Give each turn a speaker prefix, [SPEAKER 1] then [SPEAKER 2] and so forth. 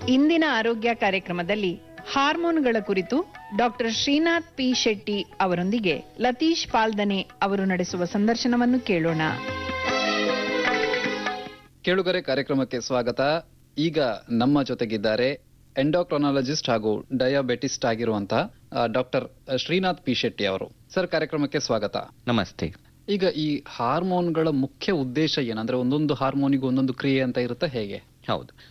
[SPEAKER 1] ಇಂದಿನ ಆರೋಗ್ಯ ಕಾರ್ಯಕ್ರಮದಲ್ಲಿ ಹಾರ್ಮೋನ್ಗಳ ಕುರಿತು ಡಾಕ್ಟರ್ ಶ್ರೀನಾಥ್ ಪಿ ಶೆಟ್ಟಿ ಅವರೊಂದಿಗೆ ಲತೀಶ್ ಪಾಲ್ದನೆ ಅವರು ನಡೆಸುವ ಸಂದರ್ಶನವನ್ನು ಕೇಳೋಣ.
[SPEAKER 2] ಕೇಳುಗರೆ, ಕಾರ್ಯಕ್ರಮಕ್ಕೆ ಸ್ವಾಗತ. ಈಗ ನಮ್ಮ ಜೊತೆಗಿದ್ದಾರೆ ಎಂಡೋಕ್ರೊನಾಲಜಿಸ್ಟ್ ಹಾಗೂ ಡಯಾಬೆಟಿಸ್ಟ್ ಆಗಿರುವಂತಹ ಡಾಕ್ಟರ್ ಶ್ರೀನಾಥ್ ಪಿ ಶೆಟ್ಟಿ ಅವರು. ಸರ್, ಕಾರ್ಯಕ್ರಮಕ್ಕೆ ಸ್ವಾಗತ.
[SPEAKER 3] ನಮಸ್ತೆ.
[SPEAKER 2] ಈಗ ಈ ಹಾರ್ಮೋನ್ಗಳ ಮುಖ್ಯ ಉದ್ದೇಶ ಏನಂದ್ರೆ, ಒಂದೊಂದು ಹಾರ್ಮೋನಿಗೂ ಒಂದೊಂದು ಕ್ರಿಯೆ ಅಂತ ಇರುತ್ತೆ, ಹೇಗೆ?
[SPEAKER 3] ಹೌದು.